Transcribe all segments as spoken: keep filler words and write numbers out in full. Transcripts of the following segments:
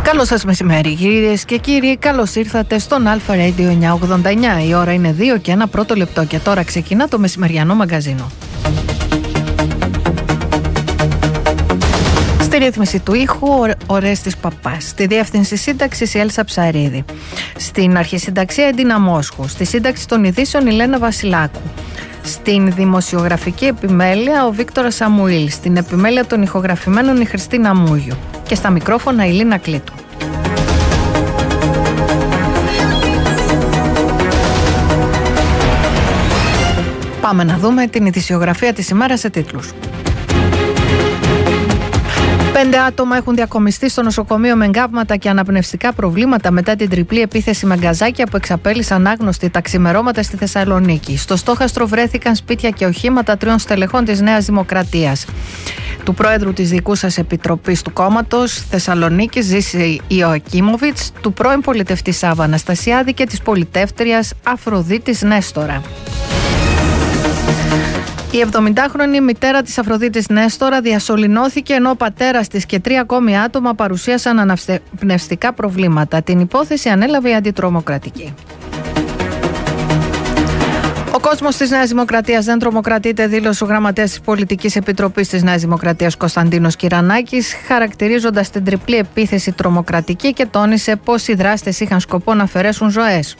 Καλό σας μεσημέρι, κυρίες και κύριοι. Καλώς ήρθατε στον Alpha Radio εννιακόσια ογδόντα εννιά. Η ώρα είναι δύο και ένα πρώτο λεπτό και τώρα ξεκινά το μεσημεριανό μαγκαζίνο. Στη ρύθμιση του ήχου ο Ρέστης Παπάς. Στη διεύθυνση σύνταξης η Έλσα Ψαρίδη. Στην αρχισυνταξία Εντίνα Μόσχου. Στη σύνταξη των ειδήσεων η Λένα Βασιλάκου. Στην δημοσιογραφική επιμέλεια ο Βίκτορας Σαμουήλ. Στην επιμέλεια των ηχογραφημένων η Χριστίνα Μούγιου. Και στα μικρόφωνα η Λίνα Κλήτου. Πάμε να δούμε την ειδησιογραφία της ημέρας σε τίτλους. Πέντε άτομα έχουν διακομιστεί στο νοσοκομείο με εγκάβματα και αναπνευστικά προβλήματα μετά την τριπλή επίθεση με γκαζάκια που εξαπέλυσαν άγνωστοι τα ξημερώματα στη Θεσσαλονίκη. Στο στόχαστρο βρέθηκαν σπίτια και οχήματα τριών στελεχών της Νέας Δημοκρατίας. Του πρόεδρου της δικούσας επιτροπής του κόμματος Θεσσαλονίκης Ζήση Ιωακίμοβιτς, του πρώην πολιτευτή Σάββα Αναστασιάδη και της πολιτεύτριας Αφροδίτης Νέστορα. Η εβδομηντάχρονη μητέρα της Αφροδίτης Νέστορα διασωληνώθηκε ενώ ο πατέρας της και τρία ακόμη άτομα παρουσίασαν αναπνευστικά προβλήματα. Την υπόθεση ανέλαβε η Αντιτρομοκρατική. Ο κόσμος της Νέας Δημοκρατίας δεν τρομοκρατείται, δήλωσε ο γραμματέας της Πολιτικής Επιτροπής της Νέας Δημοκρατίας Κωνσταντίνος Κυρανάκης, χαρακτηρίζοντας την τριπλή επίθεση τρομοκρατική και τόνισε πως οι δράστες είχαν σκοπό να αφαιρέσουν ζωές.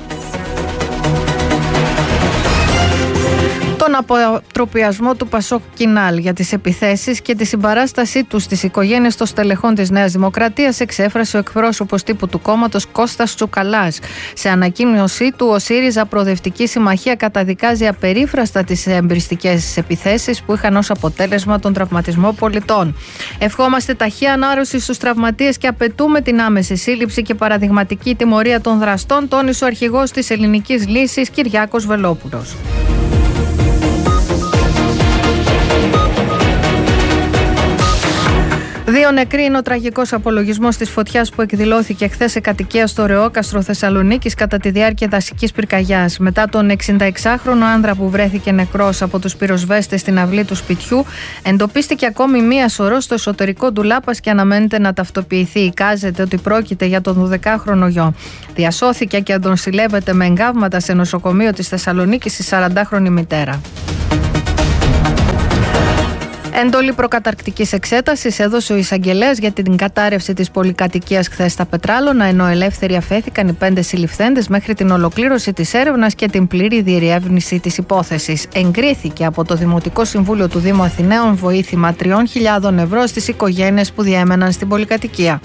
Τον αποτροπιασμό του Πασόκ Κινάλ για τις επιθέσεις και τη συμπαράστασή του στις οικογένειες των στελεχών της Νέας Δημοκρατίας εξέφρασε ο εκπρόσωπος τύπου του κόμματος Κώστας Τσουκαλάς. Σε ανακοίνωσή του, ο ΣΥΡΙΖΑ Προοδευτική Συμμαχία καταδικάζει απερίφραστα τις εμπριστικές επιθέσεις που είχαν ως αποτέλεσμα τον τραυματισμό πολιτών. Ευχόμαστε ταχεία ανάρρωση στους τραυματίες και απαιτούμε την άμεση σύλληψη και παραδειγματική τιμωρία των δραστών, τόνισε ο αρχηγός της Ελληνικής Λύσης Κυριάκος Βελόπουλος. Δύο νεκροί είναι ο τραγικός απολογισμός της φωτιάς που εκδηλώθηκε χθες σε κατοικία στο Ρεόκαστρο Θεσσαλονίκης κατά τη διάρκεια δασικής πυρκαγιάς. Μετά τον εξηνταεξάχρονο άνδρα που βρέθηκε νεκρός από τους πυροσβέστες στην αυλή του σπιτιού, εντοπίστηκε ακόμη μία σωρό στο εσωτερικό του λάπας και αναμένεται να ταυτοποιηθεί. Εικάζεται ότι πρόκειται για τον δωδεκάχρονο γιο. Διασώθηκε και νοσηλεύεται με εγκάβματα σε νοσοκομείο της Θεσσαλονίκης η σαραντάχρονη μητέρα. Έντολη προκαταρκτικής εξέτασης έδωσε ο εισαγγελέας για την κατάρρευση της πολυκατοικίας χθες στα Πετράλωνα, ενώ ελεύθεροι αφέθηκαν οι πέντε συλληφθέντες μέχρι την ολοκλήρωση της έρευνας και την πλήρη διερεύνηση της υπόθεσης. Εγκρίθηκε από το Δημοτικό Συμβούλιο του Δήμου Αθηναίων βοήθημα τριών χιλιάδων ευρώ στις οικογένειες που διέμεναν στην πολυκατοικία.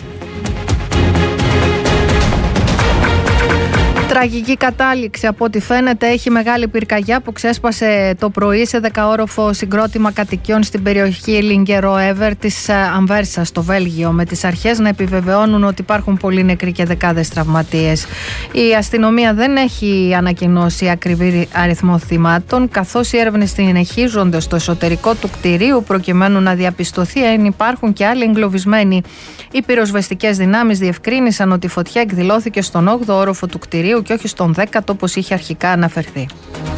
Τραγική κατάληξη από ό,τι φαίνεται έχει μεγάλη πυρκαγιά που ξέσπασε το πρωί σε δεκαόροφο συγκρότημα κατοικιών στην περιοχή Λιγκερό-Εύερ της Αμβέρσα στο Βέλγιο, με τις αρχές να επιβεβαιώνουν ότι υπάρχουν πολλοί νεκροί και δεκάδες τραυματίες. Η αστυνομία δεν έχει ανακοινώσει ακριβή αριθμό θυμάτων, καθώς οι έρευνες συνεχίζονται στο εσωτερικό του κτηρίου προκειμένου να διαπιστωθεί αν υπάρχουν και άλλοι εγκλωβισμένοι. Οι πυροσβεστικές δυνάμεις διευκρίνησαν ότι η φωτιά εκδηλώθηκε στον όγδοο όροφο του κτηρίου και όχι στον δέκατο όπως είχε αρχικά αναφερθεί.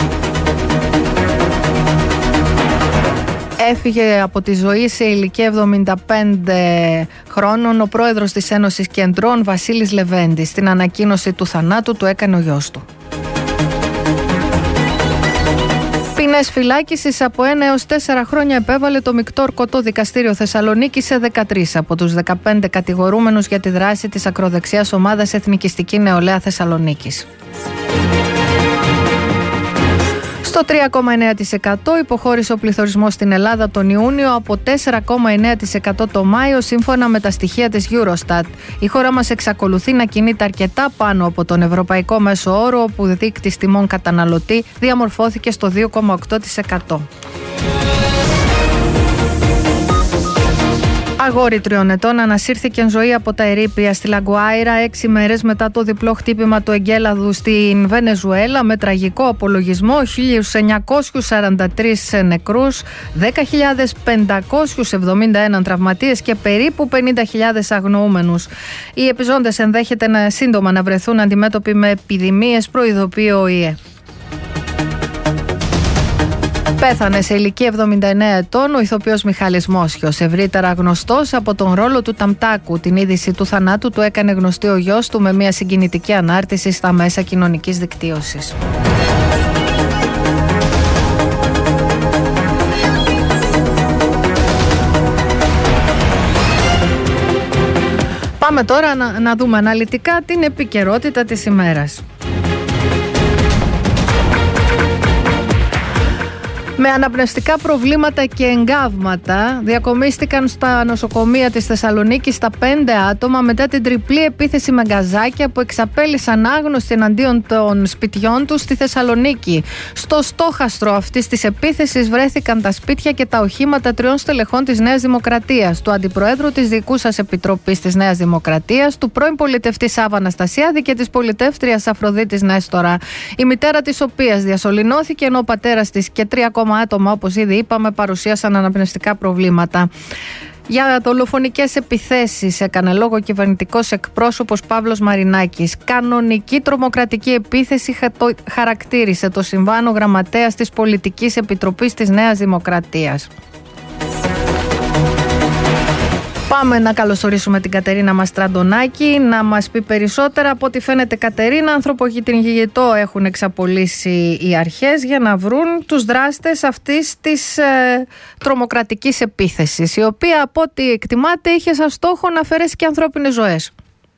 Έφυγε από τη ζωή σε ηλικία εβδομήντα πέντε χρόνων ο πρόεδρος της Ένωσης Κεντρών Βασίλης Λεβέντης. Στην ανακοίνωση του θανάτου του έκανε ο γιος του. Ποινές φυλάκισης από ένα έως τέσσερα χρόνια επέβαλε το Μεικτό Ορκωτό Δικαστήριο Θεσσαλονίκη σε δεκατρείς από τους δεκαπέντε κατηγορούμενους για τη δράση της ακροδεξιάς ομάδας Εθνικιστική Νεολαία Θεσσαλονίκης. Στο τρία κόμμα εννέα τοις εκατό υποχώρησε ο πληθωρισμός στην Ελλάδα τον Ιούνιο από τέσσερα κόμμα εννέα τοις εκατό το Μάιο σύμφωνα με τα στοιχεία της Eurostat. Η χώρα μας εξακολουθεί να κινείται αρκετά πάνω από τον ευρωπαϊκό μέσο όρο, όπου ο δείκτης τιμών καταναλωτή διαμορφώθηκε στο δύο κόμμα οκτώ τοις εκατό. Αγόρι τριών ετών ανασύρθηκε εν ζωή από τα ερείπια στη Λαγκουάιρα έξι μέρες μετά το διπλό χτύπημα του εγκέλαδου στην Βενεζουέλα με τραγικό απολογισμό χίλια εννιακόσιους σαράντα τρεις νεκρούς, δέκα χιλιάδες πεντακόσιους εβδομήντα ένα τραυματίες και περίπου πενήντα χιλιάδες αγνοούμενους. Οι επιζώντες ενδέχεται να σύντομα να βρεθούν αντιμέτωποι με επιδημίες, προειδοποιεί ο ΙΕ. Πέθανε σε ηλικία εβδομήντα εννέα ετών ο ηθοποιός Μιχάλης Μόσχιος, ευρύτερα γνωστός από τον ρόλο του Ταμτάκου. Την είδηση του θανάτου του έκανε γνωστή ο γιος του με μια συγκινητική ανάρτηση στα μέσα κοινωνικής δικτύωσης. Πάμε τώρα να, να δούμε αναλυτικά την επικαιρότητα της ημέρας. Με αναπνευστικά προβλήματα και εγκάβματα διακομίστηκαν στα νοσοκομεία της Θεσσαλονίκης τα πέντε άτομα μετά την τριπλή επίθεση με γκαζάκια που εξαπέλυσαν άγνωστοι εναντίον των σπιτιών τους στη Θεσσαλονίκη. Στο στόχαστρο αυτής της επίθεσης βρέθηκαν τα σπίτια και τα οχήματα τριών στελεχών της Νέας Δημοκρατίας, του Αντιπροέδρου της Διοικούσας Επιτροπής της Νέας Δημοκρατίας, του πρώην πολιτευτή Σάββα Αναστασιάδη και της πολιτεύτριας Αφροδίτης Νέστορα, η μητέρα της οποίας διασωληνώθηκε, ενώ ο πατέρας της και τρία ακόμα άτομα, όπως ήδη είπαμε, παρουσίασαν αναπνευστικά προβλήματα. Για δολοφονικές επιθέσεις έκανε λόγο ο κυβερνητικός εκπρόσωπος Παύλος Μαρινάκης. Κανονική τρομοκρατική επίθεση χαρακτήρισε το συμβάν ο γραμματέας της Πολιτικής Επιτροπής της Νέας Δημοκρατίας. Πάμε να καλωσορίσουμε την Κατερίνα Μαστραντονάκη να μας πει περισσότερα. Από ό,τι φαίνεται, Κατερίνα, ανθρωποκυνηγητό έχουν εξαπολύσει οι αρχές για να βρουν τους δράστες αυτής της ε, τρομοκρατικής επίθεσης, η οποία από ό,τι εκτιμάται είχε σαν στόχο να αφαιρέσει και ανθρώπινες ζωές.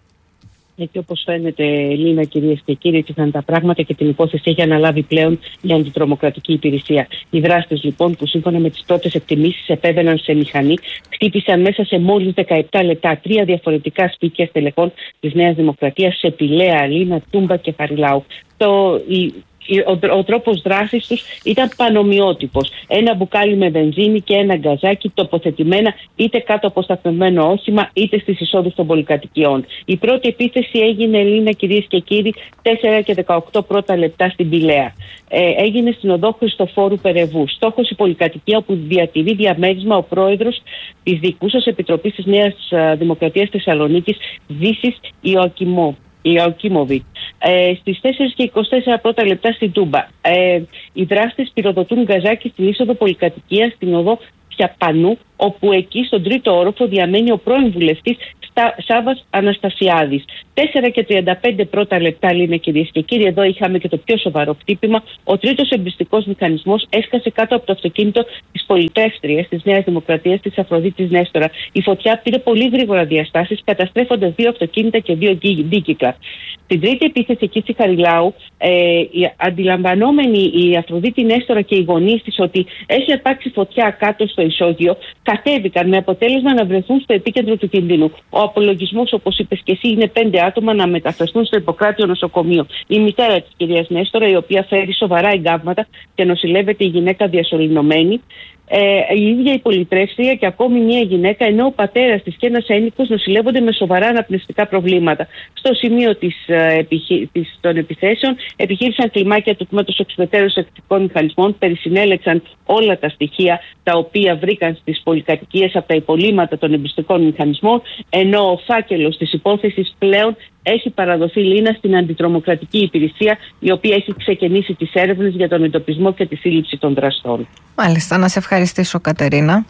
Γιατί όπως φαίνεται, Λίνα, κυρίες και κύριοι, έτσι ήταν τα πράγματα και την υπόθεση έχει αναλάβει πλέον η αντιτρομοκρατική υπηρεσία. Οι δράστες, λοιπόν, που σύμφωνα με τις πρώτες εκτιμήσεις επέβαιναν σε μηχανή, χτύπησαν μέσα σε μόλις δεκαεπτά λεπτά τρία διαφορετικά σπίτια στελεχών της Νέας Δημοκρατίας σε Πηλαία, Λίνα, Τούμπα και Χαριλάου. Το, η, Ο, ο τρόπος δράσης τους ήταν πανομοιότυπος. Ένα μπουκάλι με βενζίνη και ένα γκαζάκι τοποθετημένα είτε κάτω από σταθμευμένο όχημα είτε στις εισόδους των πολυκατοικιών. Η πρώτη επίθεση έγινε, Λίνα, κυρίες και κύριοι, τέσσερα και δεκαοκτώ πρώτα λεπτά στην Πηλαία. Ε, έγινε στην οδό Χριστοφόρου Περεβού. Στόχος η πολυκατοικία όπου διατηρεί διαμέρισμα ο πρόεδρος της Διοικούσας Επιτροπής της Νέας Δημοκρατίας Θεσσαλονίκης, Δύσης Ιωακημό. Ιωακήμοβιτ. Ε, στις τέσσερα και είκοσι τέσσερα πρώτα λεπτά στην Τούμπα. Ε, οι δράστες πυροδοτούν γκαζάκι στην είσοδο πολυκατοικίας στην οδό Πιαπανού, όπου εκεί στον τρίτο όροφο διαμένει ο πρώην βουλευτής Σάββας Αναστασιάδης. τέσσερα και τριάντα πέντε πρώτα λεπτά, Λίνα, κυρίες και κύριοι, εδώ είχαμε και το πιο σοβαρό χτύπημα. Ο τρίτος εμπριστικός μηχανισμός έσκασε κάτω από το αυτοκίνητο της πολιτεύτριας της Νέας Δημοκρατίας, της Αφροδίτης Νέστορα. Η φωτιά πήρε πολύ γρήγορα διαστάσεις, καταστρέφοντας δύο αυτοκίνητα και δύο δίκυκλα. Στην τρίτη επίθεση εκεί στη Χαριλάου, ε, η αντιλαμβανόμενη η Αφροδίτη Νέστορα και οι γονείς της ότι έχει αρπάξει φωτιά κάτω στο ισόγειο, κατέβηκαν με αποτέλεσμα να βρεθούν στο επίκεντρο του κινδύνου. Ο απολογισμός, όπως είπες και εσύ, είναι πέντε άτομα να μεταφραστούν στο Ιπποκράτιο νοσοκομείο. Η μητέρα της κυρίας Νέστορα, η οποία φέρει σοβαρά εγκάβματα και νοσηλεύεται η γυναίκα διασωληνωμένη. Ε, η ίδια η πολυτρέφεια και ακόμη μια γυναίκα, ενώ ο πατέρας της και ένας ένοικος νοσηλεύονται με σοβαρά αναπνευστικά προβλήματα. Στο σημείο της, επιχει... της, των επιθέσεων επιχείρησαν κλιμάκια του τμήματος εξουδετερών εκτικών μηχανισμών, περισυνέλεξαν όλα τα στοιχεία τα οποία βρήκαν στις πολυκατοικίες από τα υπολείμματα των εμπιστικών μηχανισμών, ενώ ο φάκελος της υπόθεσης πλέον έχει παραδοθεί, Λίνα, στην αντιτρομοκρατική υπηρεσία, η οποία έχει ξεκινήσει τις έρευνες για τον εντοπισμό και τη σύλληψη των δραστών. Μάλιστα, να σε ευχαριστήσω, Κατερίνα.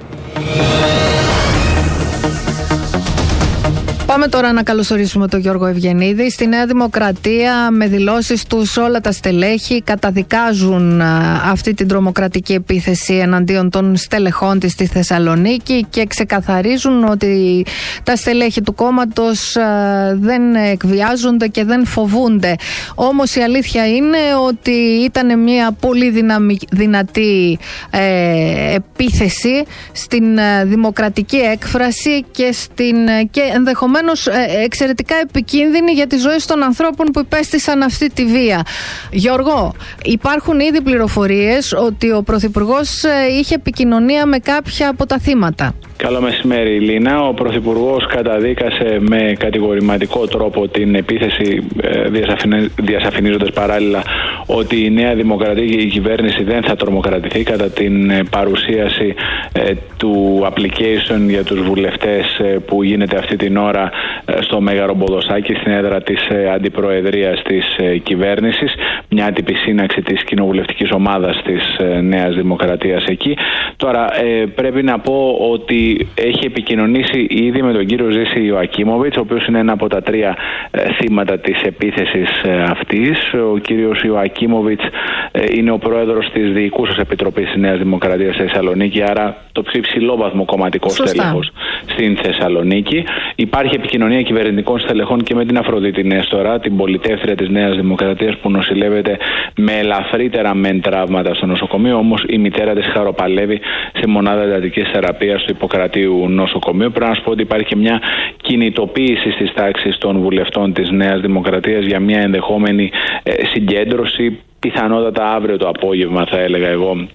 Πάμε τώρα να καλωσορίσουμε τον Γιώργο Ευγενίδη. Στη Νέα Δημοκρατία, με δηλώσεις τους, όλα τα στελέχη καταδικάζουν αυτή την τρομοκρατική επίθεση εναντίον των στελεχών της στη Θεσσαλονίκη και ξεκαθαρίζουν ότι τα στελέχη του κόμματος δεν εκβιάζονται και δεν φοβούνται. Όμως η αλήθεια είναι ότι ήταν μια πολύ δυναμη, δυνατή ε, επίθεση στην ε, δημοκρατική έκφραση και, στην, και ενδεχομένως εξαιρετικά επικίνδυνη για τη ζωή των ανθρώπων που υπέστησαν αυτή τη βία. Γιώργο, υπάρχουν ήδη πληροφορίες ότι ο Πρωθυπουργός είχε επικοινωνία με κάποια από τα θύματα. Καλό μεσημέρι, Λίνα. Ο Πρωθυπουργός καταδίκασε με κατηγορηματικό τρόπο την επίθεση, διασαφηνίζοντας παράλληλα ότι η Νέα Δημοκρατία και η κυβέρνηση δεν θα τρομοκρατηθεί κατά την παρουσίαση ε, του application για τους βουλευτές ε, που γίνεται αυτή την ώρα ε, στο Μέγαρο Μποδοσάκη, στην έδρα της ε, αντιπροεδρίας της ε, κυβέρνησης, μια άτυπη σύναξη της κοινοβουλευτικής ομάδας της ε, Νέας Δημοκρατίας εκεί. Τώρα ε, πρέπει να πω ότι έχει επικοινωνήσει ήδη με τον κύριο Ζήση Ιωακίμοβιτς, ο οποίος είναι ένα από τα τρία ε, θύματα της επίθεσης ε, αυτής. Ο κύριος Ιωακίμοβιτς ε, είναι ο πρόεδρος της Διοικούσας Επιτροπής της Νέας Δημοκρατίας στη Θεσσαλονίκη, άρα το πιο υψηλόβαθμο κομματικό στέλεχος στην Θεσσαλονίκη. Υπάρχει επικοινωνία κυβερνητικών στελεχών και με την Αφροδίτη Νέστορα, την πολιτεύθρια της Νέας Δημοκρατίας, που νοσηλεύεται με ελαφρύτερα μεν τραύματα στο νοσοκομείο, όμως η μητέρα της χαροπαλεύει σε μονάδα εντατικής θεραπείας του Ιπποκρατίου νοσοκομείου. Πρέπει να σου πω ότι υπάρχει και μια κινητοποίηση στις τάξεις των βουλευτών της Νέας Δημοκρατίας για μια ενδεχόμενη ε, συγκέντρωση, πιθανότατα αύριο το απόγευμα, θα έλεγα εγώ,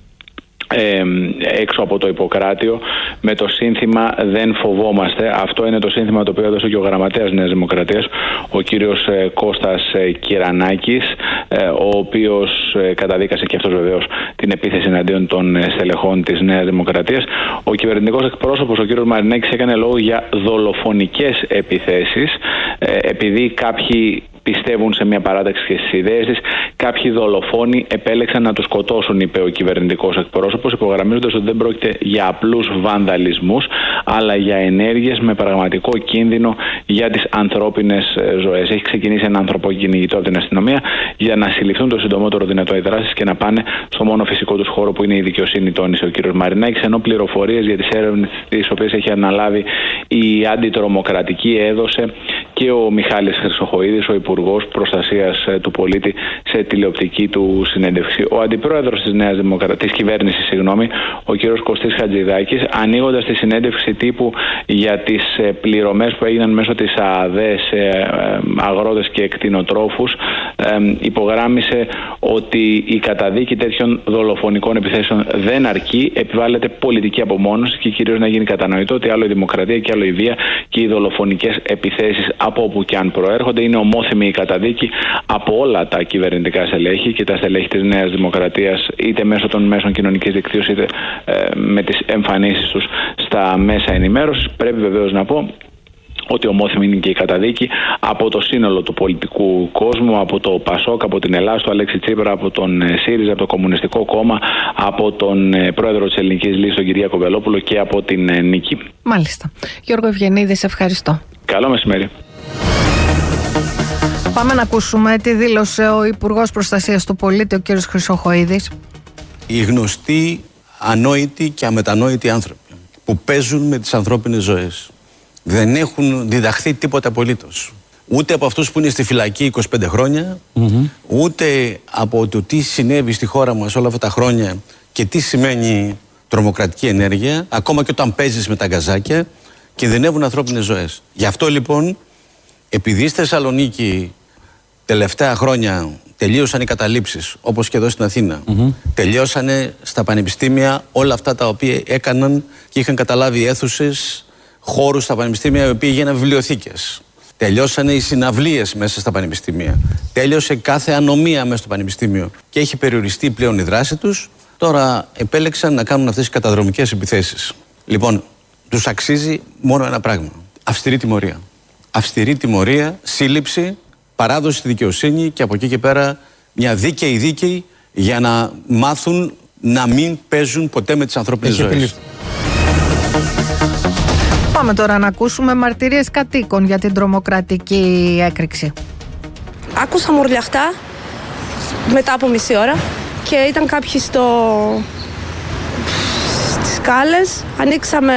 Ε, έξω από το Ιπποκράτιο, με το σύνθημα «Δεν φοβόμαστε». Αυτό είναι το σύνθημα το οποίο έδωσε και ο γραμματέας Νέας Δημοκρατίας, ο κύριος ε, Κώστας ε, Κυρανάκης, ε, ο οποίος ε, καταδίκασε και αυτός βεβαίως την επίθεση εναντίον των ε, στελεχών της Νέας Δημοκρατίας. Ο κυβερνητικός εκπρόσωπος, ο κύριος Μαρινάκης, έκανε λόγο για δολοφονικές επιθέσεις, ε, επειδή κάποιοι πιστεύουν σε μια παράταξη και στις ιδέες της. Κάποιοι δολοφόνοι επέλεξαν να τους σκοτώσουν, είπε ο κυβερνητικός εκπρόσωπος, υπογραμμίζοντας ότι δεν πρόκειται για απλούς βανδαλισμούς, αλλά για ενέργειες με πραγματικό κίνδυνο για τις ανθρώπινες ζωές. Έχει ξεκινήσει ένα ανθρωποκυνηγητό από την αστυνομία για να συλληφθούν το συντομότερο δυνατό οι δράσεις και να πάνε στο μόνο φυσικό τους χώρο που είναι η δικαιοσύνη, τόνισε ο κ. Μαρινάκης, ενώ πληροφορίες για τις έρευνες τις οποίες έχει αναλάβει η αντιτρομοκρατική έδωσε και ο Μιχάλης Χρυσοχοΐδης, ο Υπουργός Προστασίας του Πολίτη, σε τηλεοπτική του συνέντευξη. Ο αντιπρόεδρος της Νέας Δημοκρατίας, της κυβέρνησης, συγγνώμη, ο κ. Κωστής Χατζηδάκης, ανοίγοντας τη συνέντευξη τύπου για τις πληρωμές που έγιναν μέσω της ΑΑΔΕ σε αγρότες και κτηνοτρόφους, υπογράμμισε ότι η καταδίκη τέτοιων δολοφονικών επιθέσεων δεν αρκεί, επιβάλλεται πολιτική απομόνωση και κυρίως να γίνει κατανοητό ότι άλλο η δημοκρατία και άλλο η βία και οι δολοφονικές επιθέσεις από όπου και αν προέρχονται. Είναι ομόθυμη η καταδίκη από όλα τα κυβερνητικά στελέχη και τα στελέχη της Νέας Δημοκρατίας, είτε μέσω των μέσων κοινωνικής δικτύωσης, είτε ε, με τις εμφανίσεις τους στα μέσα ενημέρωσης. Πρέπει βεβαίως να πω ότι ομόθυμη είναι και η καταδίκη από το σύνολο του πολιτικού κόσμου, από το Πασόκ, από την Ελλάδα, του Αλέξη Τσίπρα, από τον ΣΥΡΙΖΑ, από το Κομμουνιστικό Κόμμα, από τον πρόεδρο της Ελληνικής Λύσης, τον Κυριάκο Βελόπουλο, και από την Νίκη. Μάλιστα. Γιώργο Ευγενίδη, σε ευχαριστώ. Καλό μεσημέρι. Πάμε να ακούσουμε τι δήλωσε ο Υπουργός Προστασίας του Πολίτη, ο κ. Χρυσοχοΐδης. Οι γνωστοί, ανόητοι και αμετανόητοι άνθρωποι που παίζουν με τις ανθρώπινες ζωές δεν έχουν διδαχθεί τίποτα απολύτως. Ούτε από αυτούς που είναι στη φυλακή είκοσι πέντε χρόνια, mm-hmm. ούτε από το τι συνέβη στη χώρα μας όλα αυτά τα χρόνια και τι σημαίνει τρομοκρατική ενέργεια, ακόμα και όταν παίζεις με τα γκαζάκια, κινδυνεύουν ανθρώπινες ζωές. Γι' αυτό λοιπόν, επειδή στη Θεσσαλονίκη τελευταία χρόνια τελείωσαν οι καταλήψεις, όπως και εδώ στην Αθήνα, mm-hmm. τελείωσαν στα πανεπιστήμια όλα αυτά τα οποία έκαναν και είχαν καταλάβει αίθουσες, χώρους στα πανεπιστήμια, οι οποίοι έγιναν βιβλιοθήκες. Τελειώσανε οι συναυλίες μέσα στα πανεπιστήμια. Τέλειωσε κάθε ανομία μέσα στο πανεπιστήμιο και έχει περιοριστεί πλέον η δράση τους. Τώρα επέλεξαν να κάνουν αυτές τις καταδρομικές επιθέσεις. Λοιπόν, τους αξίζει μόνο ένα πράγμα. Αυστηρή τιμωρία. Αυστηρή τιμωρία, σύλληψη, παράδοση στη δικαιοσύνη και από εκεί και πέρα μια δίκαιη δίκαιη για να μάθουν να μην παίζουν ποτέ με τις ανθρώπινες ζωές. Πάμε τώρα να ακούσουμε μαρτυρίες κατοίκων για την τρομοκρατική έκρηξη. Άκουσα μουρλιαχτά μετά από μισή ώρα και ήταν κάποιοι στο... στις σκάλες. Ανοίξαμε...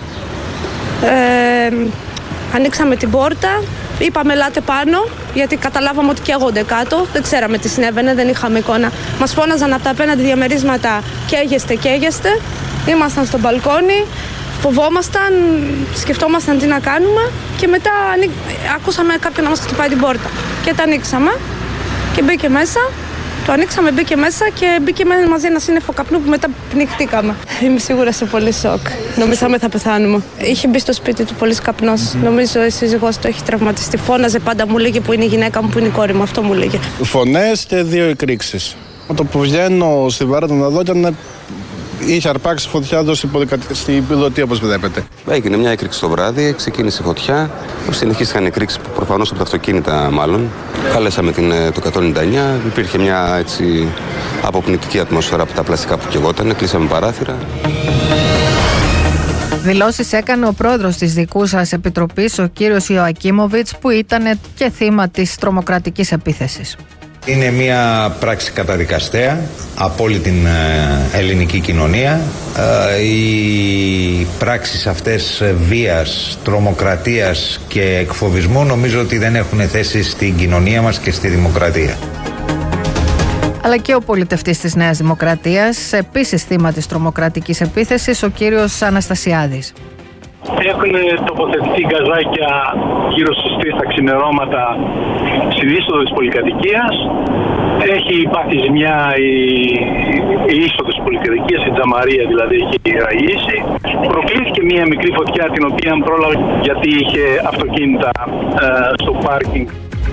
Ε... Ανοίξαμε την πόρτα, είπαμε ελάτε πάνω, γιατί καταλάβαμε ότι καίγονται κάτω. Δεν ξέραμε τι συνέβαινε, δεν είχαμε εικόνα. Μας φώναζαν από τα απέναντι διαμερίσματα καίγεστε, καίγεστε. Ήμασταν στο μπαλκόνι, φοβόμασταν, σκεφτόμασταν τι να κάνουμε και μετά ακούσαμε κάποιον να μας χτυπάει την πόρτα. Και τα ανοίξαμε και μπήκε μέσα, Το ανοίξαμε, μπήκε μέσα και μπήκε μαζί ένα σύννεφο καπνού που μετά πνιχτήκαμε. Είμαι σίγουρα σε πολύ σοκ. Νομίζαμε θα πεθάνουμε. Είχε μπει στο σπίτι του πολύ καπνός. Mm-hmm. Νομίζω η σύζυγός του έχει τραυματιστεί. Φώναζε πάντα, μου λέγε που είναι η γυναίκα μου, που είναι η κόρη μου. Αυτό μου λέγε. Φωνές και δύο εκρήξεις. Με το που βγαίνω στη βάρκα να δω, ήταν είχε αρπάξει φωτιά εδώ στην πιλωτή, όπως βλέπετε. Έγινε μια έκρηξη το βράδυ, ξεκίνησε η φωτιά. Συνεχίστηκαν εκρήξεις που προφανώς από τα αυτοκίνητα, μάλλον. Καλέσαμε την, το εκατόν ενενήντα εννιά. Υπήρχε μια έτσι αποπνικτική ατμόσφαιρα από τα πλαστικά που καιγόταν. Κλείσαμε παράθυρα. Δηλώσεις έκανε ο πρόεδρος της δικού σας επιτροπής, ο κύριος Ιωακίμοβιτς, που ήταν και θύμα της τρομοκρατικής επίθεσης. Είναι μια πράξη καταδικαστέα από όλη την ελληνική κοινωνία. Οι πράξεις αυτές βίας, τρομοκρατίας και εκφοβισμού νομίζω ότι δεν έχουν θέση στην κοινωνία μας και στη δημοκρατία. Αλλά και ο πολιτευτής της Νέας Δημοκρατίας, επίσης θύμα της τρομοκρατικής επίθεσης, ο κύριος Αναστασιάδης. Έχουν τοποθετηθεί γκαζάκια γύρω στις τρεις τα ξημερώματα στην είσοδο της πολυκατοικίας. Έχει πάθει ζημιά η, η είσοδο της πολυκατοικίας, η τζαμαρία δηλαδή έχει ραγίσει. Προκλήθηκε μια μικρή φωτιά την οποία πρόλαβε γιατί είχε αυτοκίνητα ε, στο πάρκινγκ.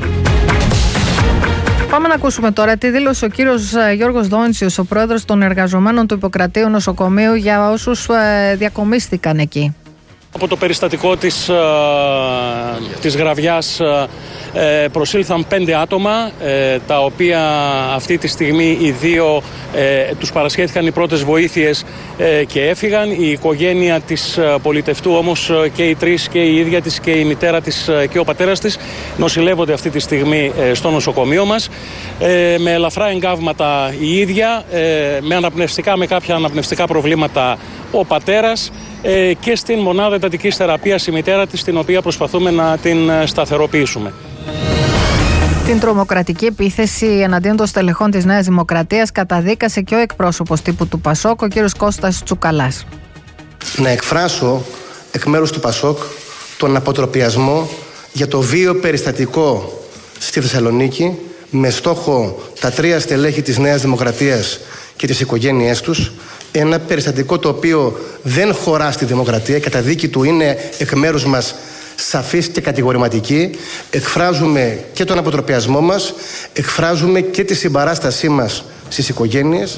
Πάμε να ακούσουμε τώρα τι δήλωσε ο κύριος Γιώργος Δόντσιος, ο πρόεδρος των εργαζομένων του Ιπποκρατείου Νοσοκομείου, για όσους ε, διακομίστηκαν εκεί. Από το περιστατικό της, ε, της Γραβιάς ε, προσήλθαν πέντε άτομα, ε, τα οποία αυτή τη στιγμή οι δύο ε, τους παρασχέθηκαν οι πρώτες βοήθειες ε, και έφυγαν. Η οικογένεια της ε, πολιτευτού όμως ε, και οι τρεις, και η ίδια της και η μητέρα της ε, και ο πατέρας της νοσηλεύονται αυτή τη στιγμή ε, στο νοσοκομείο μας, ε, με ελαφρά εγκάβματα η ίδια, ε, με, αναπνευστικά, με κάποια αναπνευστικά προβλήματα ο πατέρας, ε, και στην μονάδα εντατικής θεραπείας η μητέρα της, την οποία προσπαθούμε να την σταθεροποιήσουμε. Την τρομοκρατική επίθεση εναντίον των στελεχών της Νέας Δημοκρατίας καταδίκασε και ο εκπρόσωπος τύπου του Πασόκ, ο κύριος Κώστας Τσουκαλάς. Να εκφράσω εκ μέρους του Πασόκ τον αποτροπιασμό για το βίαιο περιστατικό στη Θεσσαλονίκη, με στόχο τα τρία στελέχη της Νέας Δημοκρατίας και τις οικογένειές τους. Ένα περιστατικό το οποίο δεν χωρά στη δημοκρατία. Καταδίκη του είναι εκ μέρους μας σαφής και κατηγορηματική. Εκφράζουμε και τον αποτροπιασμό μας, εκφράζουμε και τη συμπαράστασή μας στις οικογένειες.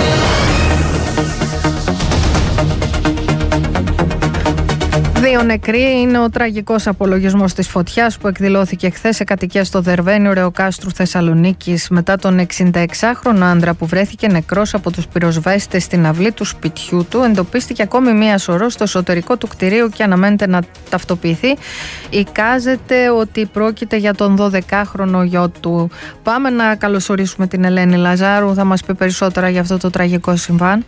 Δύο νεκροί είναι ο τραγικός απολογισμός της φωτιάς που εκδηλώθηκε χθες σε κατοικία στο Δερβαίνιο Ρεοκάστρου Θεσσαλονίκης, μετά τον εξηνταεξάχρονο άντρα που βρέθηκε νεκρός από τους πυροσβέστες στην αυλή του σπιτιού του. Εντοπίστηκε ακόμη μία σωρό στο εσωτερικό του κτηρίου και αναμένεται να ταυτοποιηθεί. Εικάζεται ότι πρόκειται για τον δωδεκάχρονο γιο του. Πάμε να καλωσορίσουμε την Ελένη Λαζάρου, θα μας πει περισσότερα για αυτό το τραγικό συμβάν.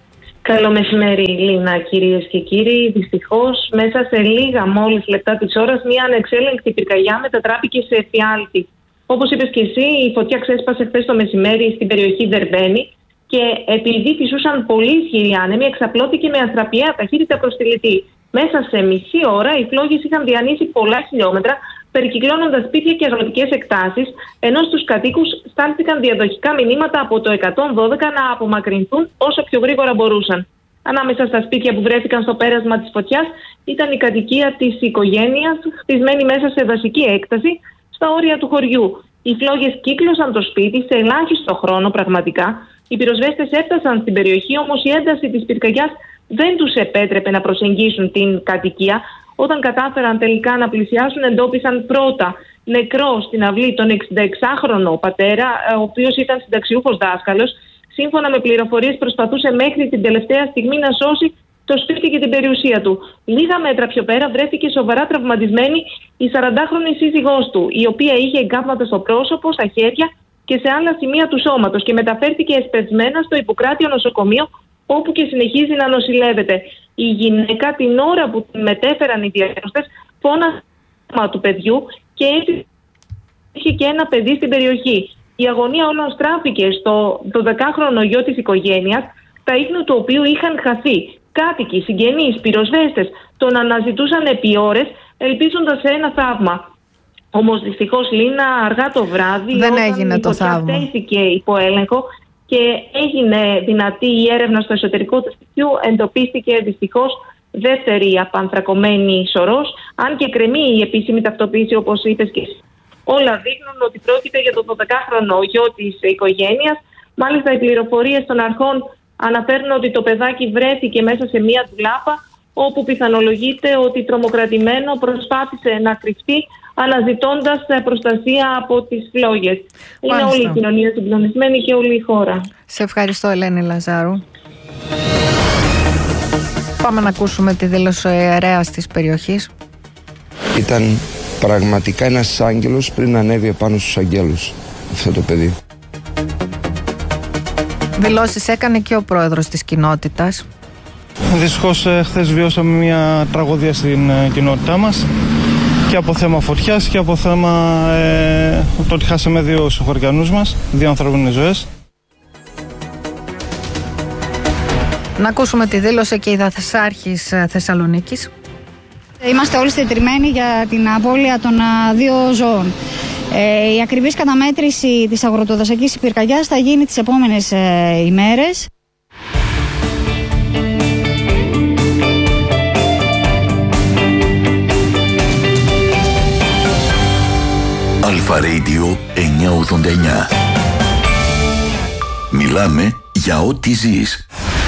Καλό μεσημέρι, Λίνα, κυρίες και κύριοι. Δυστυχώς, μέσα σε λίγα μόλις λεπτά της ώρας, μια ανεξέλεγκτη πυρκαγιά μετατράπηκε σε εφιάλτη. Όπως είπες και εσύ, η φωτιά ξέσπασε χθες το μεσημέρι στην περιοχή Δερβαίνη και επειδή φυσούσαν πολύ ισχυροί άνεμοι, εξαπλώθηκε με αστραπιαία ταχύτητα προς τη Λιτή. Μέσα σε μισή ώρα, οι φλόγες είχαν διανύσει πολλά χιλιόμετρα, περικυκλώνοντας σπίτια και αγροτικές εκτάσεις, ενώ στους κατοίκους στάλθηκαν διαδοχικά μηνύματα από το εκατόν δώδεκα να απομακρυνθούν όσο πιο γρήγορα μπορούσαν. Ανάμεσα στα σπίτια που βρέθηκαν στο πέρασμα της φωτιάς ήταν η κατοικία της οικογένειας, χτισμένη μέσα σε δασική έκταση, στα όρια του χωριού. Οι φλόγες κύκλωσαν το σπίτι σε ελάχιστο χρόνο πραγματικά. Οι πυροσβέστες έφτασαν στην περιοχή, όμως η ένταση της πυρκαγιάς δεν τους επέτρεπε να προσεγγίσουν την κατοικία. Όταν κατάφεραν τελικά να πλησιάσουν, εντόπισαν πρώτα νεκρό στην αυλή τον εξηνταεξάχρονο πατέρα, ο οποίος ήταν συνταξιούχος δάσκαλος. Σύμφωνα με πληροφορίες, προσπαθούσε μέχρι την τελευταία στιγμή να σώσει το σπίτι και την περιουσία του. Λίγα μέτρα πιο πέρα βρέθηκε σοβαρά τραυματισμένη η σαραντάχρονη σύζυγός του, η οποία είχε εγκάβματα στο πρόσωπο, στα χέρια και σε άλλα σημεία του σώματος και μεταφέρθηκε εσπευσμένα στο Ιπποκράτειο Νοσοκομείο, όπου και συνεχίζει να νοσηλεύεται. Η γυναίκα, την ώρα που την μετέφεραν οι διαγνωστές, φώνασε του παιδιού και έτσι είχε και ένα παιδί στην περιοχή. Η αγωνία όλων στράφηκε στο δωδεκάχρονο γιο της οικογένειας, τα ίχνη του οποίου είχαν χαθεί. Κάτοικοι, συγγενείς, πυροσβέστες τον αναζητούσαν επί ώρες, ελπίζοντας σε ένα θαύμα. Όμως δυστυχώς, Λίνα, αργά το βράδυ, δεν όταν έγινε η το θαύμα, τέθηκε υπό έλεγχο και έγινε δυνατή η έρευνα στο εσωτερικό του σπιτιού, εντοπίστηκε δυστυχώς δεύτερη απανθρακωμένη σωρός, αν και κρεμεί η επίσημη ταυτοποίηση, όπως είπες και εσύ. Όλα δείχνουν ότι πρόκειται για τον δωδεκάχρονο γιο της οικογένειας. Μάλιστα, οι πληροφορίες των αρχών αναφέρουν ότι το παιδάκι βρέθηκε μέσα σε μία ντουλάπα, όπου πιθανολογείται ότι τρομοκρατημένο προσπάθησε να κρυφτεί, αναζητώντας προστασία από τις φλόγες. Είναι όλη η κοινωνία συγκλονισμένη και όλη η χώρα. Σε ευχαριστώ, Ελένη Λαζάρου. Πάμε να ακούσουμε τη δήλωση ο ιερέας της περιοχής. Ήταν πραγματικά ένας άγγελος πριν ανέβει επάνω στους αγγέλους αυτό το παιδί. Δηλώσεις έκανε και ο πρόεδρος της κοινότητας. Δυστυχώς χθες βιώσαμε μια τραγωδία στην ε, κοινότητά μας, και από θέμα φωτιάς και από θέμα ε, το ότι χάσαμε δύο συγχωριανούς μας, δύο ανθρώπινες ζωές. Να ακούσουμε τη δήλωση και η δασάρχης Θεσσαλονίκης. Είμαστε όλοι συντετριμμένοι για την απώλεια των δύο ζώων. Ε, η ακριβής καταμέτρηση της αγροτοδασικής πυρκαγιάς θα γίνει τις επόμενες ε, ημέρες. Αλφα Radio εννιακόσια ογδόντα εννιά. Μιλάμε για ό,τι ζεις.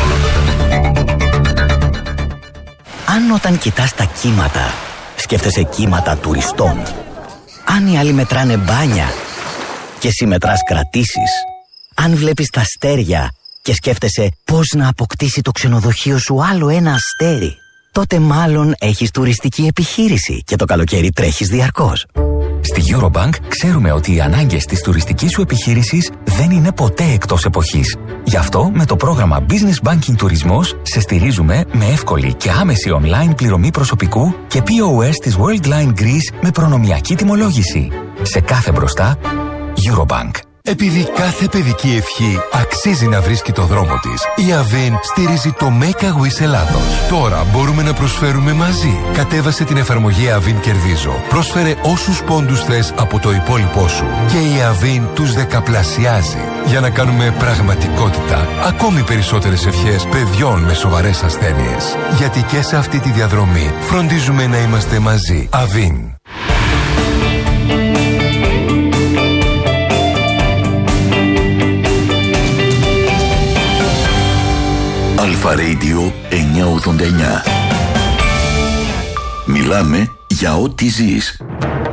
Αν όταν κοιτάς τα κύματα, σκέφτεσαι κύματα τουριστών. Αν οι άλλοι μετράνε μπάνια και εσύ μετράς κρατήσεις. Αν βλέπεις τα αστέρια και σκέφτεσαι πώς να αποκτήσει το ξενοδοχείο σου άλλο ένα αστέρι, τότε μάλλον έχεις τουριστική επιχείρηση και το καλοκαίρι τρέχεις διαρκώς. Στη Eurobank ξέρουμε ότι οι ανάγκες της τουριστικής σου επιχείρησης δεν είναι ποτέ εκτός εποχής. Γι' αυτό με το πρόγραμμα Business Banking Τουρισμός σε στηρίζουμε με εύκολη και άμεση online πληρωμή προσωπικού και πι ο ες της Worldline Greece με προνομιακή τιμολόγηση. Σε κάθε μπροστά, Eurobank. Επειδή κάθε παιδική ευχή αξίζει να βρίσκει το δρόμο της, η Avin στηρίζει το Make a Wish Ελλάδος. Τώρα μπορούμε να προσφέρουμε μαζί. Κατέβασε την εφαρμογή Avin Κερδίζω. Πρόσφερε όσους πόντους θες από το υπόλοιπό σου και η Avin τους δεκαπλασιάζει για να κάνουμε πραγματικότητα ακόμη περισσότερες ευχές παιδιών με σοβαρές ασθένειες. Γιατί και σε αυτή τη διαδρομή φροντίζουμε να είμαστε μαζί. Avin. Αλφα Radio εννιακόσια ογδόντα εννιά. Μιλάμε για ό,τι ζεις.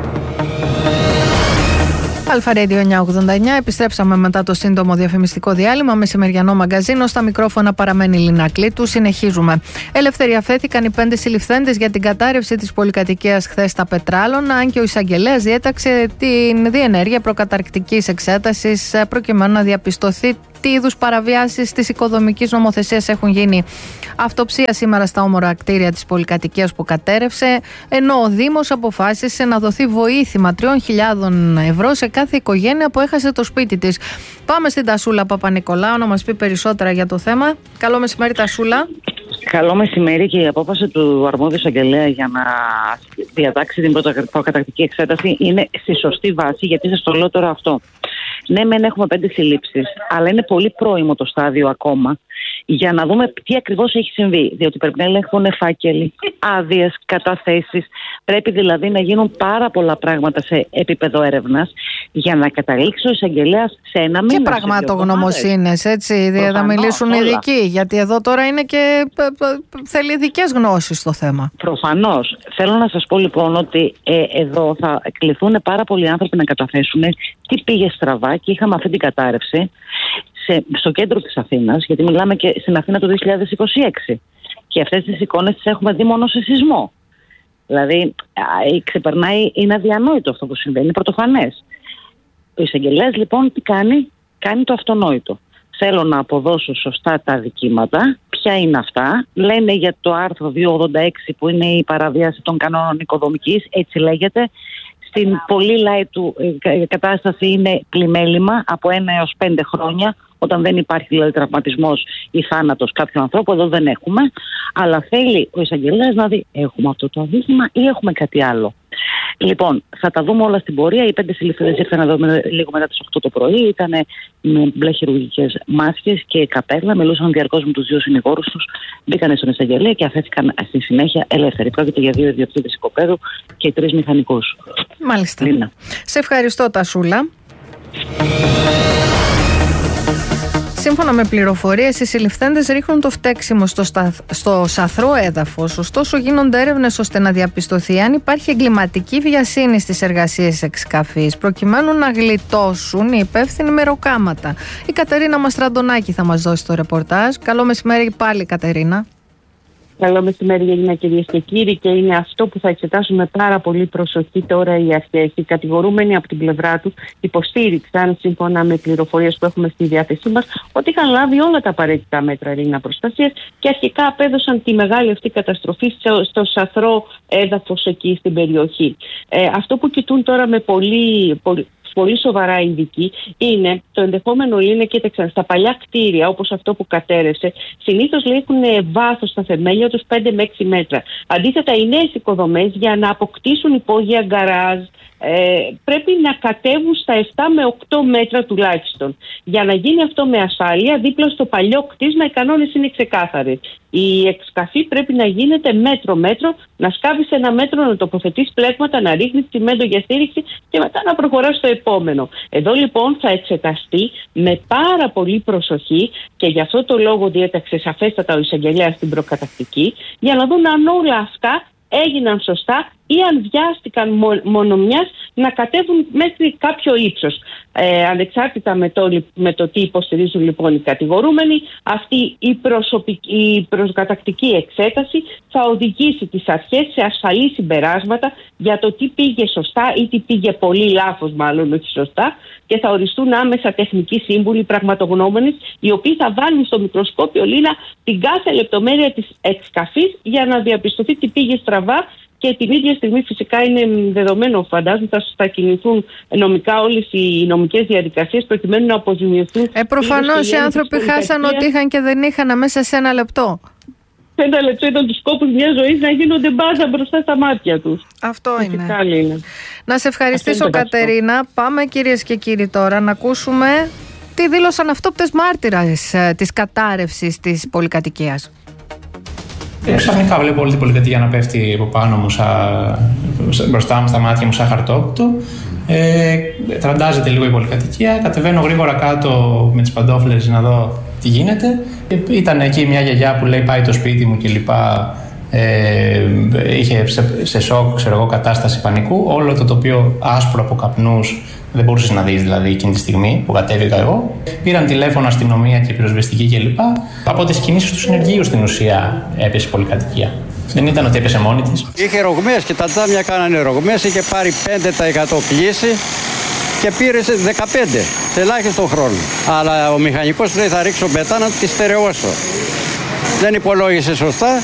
Αλφα Radio εννιακόσια ογδόντα εννιά. Επιστρέψαμε μετά το σύντομο διαφημιστικό διάλειμμα. Μεσημεριανό μαγκαζίνο. Στα μικρόφωνα παραμένει η Λίνα Κλήτου. Συνεχίζουμε. Ελευθεριαφέθηκαν οι πέντε συλληφθέντες για την κατάρρευση της πολυκατοικίας χθες στα Πετράλωνα, αν και ο εισαγγελέας διέταξε την διενέργεια προκαταρκτικής εξέτασης προκειμένου να διαπιστωθεί τι είδους παραβιάσεις της οικοδομικής νομοθεσίας έχουν γίνει. Αυτοψία σήμερα στα όμορα κτίρια της πολυκατοικίας που κατέρευσε, ενώ ο Δήμος αποφάσισε να δοθεί βοήθημα τριών χιλιάδων ευρώ σε κάθε οικογένεια που έχασε το σπίτι της. Πάμε στην Τασούλα Παπα-Νικολάου να μας πει περισσότερα για το θέμα. Καλό μεσημέρι, Τασούλα. Καλό μεσημέρι, και η απόφαση του αρμόδιου εισαγγελέα για να διατάξει την προκαταρκτική εξέταση είναι στη σωστή βάση, γιατί σας το λέω τώρα αυτό. Ναι, μεν έχουμε πέντε συλλήψεις, αλλά είναι πολύ πρώιμο το στάδιο ακόμα για να δούμε τι ακριβώς έχει συμβεί. Διότι πρέπει να ελέγχουν φάκελοι, άδειες, καταθέσεις. Πρέπει δηλαδή να γίνουν πάρα πολλά πράγματα σε επίπεδο έρευνας για να καταλήξει ο εισαγγελέας σε ένα μήνα. Και πραγματογνωμοσύνες, έτσι, προφανώς, θα μιλήσουν οι ειδικοί. Γιατί εδώ τώρα είναι και θέλει ειδικές γνώσεις στο θέμα. Προφανώς. Θέλω να σας πω λοιπόν ότι ε, εδώ θα κληθούν πάρα πολλοί άνθρωποι να καταθέσουν τι πήγε στραβά, και είχαμε αυτή την κατάρρευση σε, στο κέντρο της Αθήνας, γιατί μιλάμε και στην Αθήνα το δύο χιλιάδες είκοσι έξι. Και αυτές τις εικόνες τις έχουμε δει μόνο σε σεισμό. Δηλαδή, ξεπερνάει, είναι αδιανόητο αυτό που συμβαίνει, είναι πρωτοφανές. Ο εισαγγελέας λοιπόν τι κάνει? Κάνει το αυτονόητο. Θέλω να αποδώσω σωστά τα δικήματα. Ποια είναι αυτά? Λένε για το άρθρο διακόσια ογδόντα έξι που είναι η παραβίαση των κανόνων οικοδομικής, έτσι λέγεται. Στην πολύ light του η κατάσταση είναι πλημέλημα από ένα έως πέντε χρόνια, όταν δεν υπάρχει δηλαδή τραυματισμός ή θάνατος κάποιου ανθρώπου. Εδώ δεν έχουμε, αλλά θέλει ο εισαγγελέας να δει έχουμε αυτό το αδίκημα ή έχουμε κάτι άλλο. Λοιπόν, θα τα δούμε όλα στην πορεία. Οι πέντε συλληφθέντες ήρθαν εδώ λίγο μετά τις οκτώ το πρωί. Ήταν με μπλε χειρουργικές μάσκες και καπέλα. Μιλούσαν διαρκώς με τους δύο συνηγόρους τους. Μπήκαν στον εισαγγελέα και αφέθηκαν στη συνέχεια ελεύθεροι. Πρόκειται για δύο ιδιοκτήτες οικοπαίδου και τρεις μηχανικούς. Μάλιστα. Λίνα. Σε ευχαριστώ, Τασούλα. Σύμφωνα με πληροφορίες, οι συλληφθέντες ρίχνουν το φταίξιμο στο, στα... στο σαθρό έδαφος. Ωστόσο, γίνονται έρευνες ώστε να διαπιστωθεί αν υπάρχει εγκληματική βιασύνη στις εργασίες εξκαφής, προκειμένου να γλιτώσουν οι υπεύθυνοι με ροκάματα. Η Κατερίνα Μαστραντονάκη θα μας δώσει το ρεπορτάζ. Καλό μεσημέρι πάλι, Κατερίνα. Καλό μεσημέρι, Έλληνα, κυρίες και κύριοι, και είναι αυτό που θα εξετάσουμε πάρα πολύ προσοχή τώρα οι αρχές. Οι κατηγορούμενοι από την πλευρά τους υποστήριξαν, σύμφωνα με πληροφορίες που έχουμε στη διάθεσή μας, ότι είχαν λάβει όλα τα απαραίτητα μέτρα, Έλληνα, προστασίας και αρχικά απέδωσαν τη μεγάλη αυτή καταστροφή στο, στο σαθρό έδαφος εκεί στην περιοχή. Ε, αυτό που κοιτούν τώρα με πολύ, πολύ πολύ σοβαρά ειδικοί είναι το ενδεχόμενο, είναι, κοίταξαν, στα παλιά κτίρια όπως αυτό που κατέρευσε, συνήθως έχουν βάθος στα θεμέλια τους πέντε με έξι μέτρα. Αντίθετα, οι νέες οικοδομές για να αποκτήσουν υπόγεια γκαράζ ε, πρέπει να κατέβουν στα επτά με οκτώ μέτρα τουλάχιστον. Για να γίνει αυτό με ασφάλεια, δίπλα στο παλιό κτίσμα οι κανόνες είναι ξεκάθαροι. Η εξκαφή πρέπει να γίνεται μέτρο-μέτρο, να σκάβει σε ένα μέτρο, να τοποθετείς πλέγματα, να ρίχνεις τσιμέντο για στήριξη και μετά να προχωράς στο επόμενο. Εδώ λοιπόν θα εξεταστεί με πάρα πολύ προσοχή και γι' αυτό το λόγο διέταξε σαφέστατα ο εισαγγελέας στην προκατακτική, για να δουν αν όλα αυτά έγιναν σωστά ή αν βιάστηκαν μόνο μιας να κατέβουν μέχρι κάποιο ύψος. Ε, ανεξάρτητα με το, με το τι υποστηρίζουν λοιπόν οι κατηγορούμενοι, αυτή η, προσωπική, η προκατακτική εξέταση θα οδηγήσει τις αρχές σε ασφαλή συμπεράσματα για το τι πήγε σωστά ή τι πήγε πολύ λάθος, μάλλον όχι σωστά, και θα οριστούν άμεσα τεχνικοί σύμβουλοι, πραγματογνώμονες, οι οποίοι θα βάλουν στο μικροσκόπιο, Λίνα, την κάθε λεπτομέρεια της εξκαφής για να διαπιστωθεί τι πήγε στραβά. Και την ίδια στιγμή φυσικά είναι δεδομένο, φαντάζομαι, θα, θα κινηθούν νομικά όλες οι νομικές διαδικασίες προκειμένου να αποζημιωθούν. Ε, προφανώς οι άνθρωποι χάσαν ό,τι είχαν και δεν είχαν μέσα σε ένα λεπτό. Σε ένα λεπτό ήταν τους κόπους μιας ζωής να γίνονται μπάζα μπροστά στα μάτια τους. Αυτό φυσικά είναι. είναι. Να σε ευχαριστήσω, Κατερίνα. Πάμε, κυρίες και κύριοι, τώρα να ακούσουμε τι δήλωσαν αυτόπτες μάρτυρες ε, της κατάρρευσης της πολυκατοικίας. Ε, ξαφνικά βλέπω όλη την πολυκατοικία να πέφτει από πάνω μου, σα... μπροστά μου, στα μάτια μου, σαν χαρτόκτο. Ε, τραντάζεται λίγο η πολυκατοικία. Κατεβαίνω γρήγορα κάτω με τις παντόφλες να δω τι γίνεται. Ε, ήταν εκεί μια γιαγιά που λέει πάει το σπίτι μου κλπ. Ε, είχε σε, σε σοκ, ξέρω εγώ, κατάσταση πανικού. Όλο το τοπίο άσπρο από καπνούς. Δεν μπορούσες να δεις δηλαδή εκείνη τη στιγμή που κατέβηκα εγώ. Πήραν τηλέφωνο αστυνομία και πυροσβεστική κλπ. Από τις κινήσεις του συνεργείου στην ουσία έπεσε η πολυκατοικία. Δεν ήταν ότι έπεσε μόνη της. Είχε ρογμές και τα τζάμια κάνανε ρογμές. Είχε πάρει πέντε τοις εκατό κλίση και πήρε δεκαπέντε τοις εκατό σε ελάχιστο χρόνο. Αλλά ο μηχανικός λέει θα ρίξω μετά να τη στερεώσω. Δεν υπολόγισε σωστά